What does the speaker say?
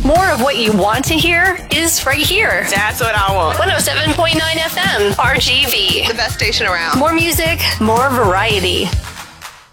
More of what you want to hear is right here. That's what I want. 107.9 FM, RGV. The best station around. More music, more variety.